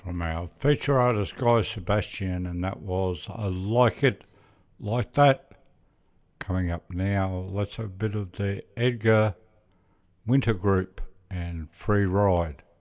from our feature artist Guy Sebastian, and that was I Like It Like That. Coming up now, let's have a bit of the Edgar Winter Group and Free Ride.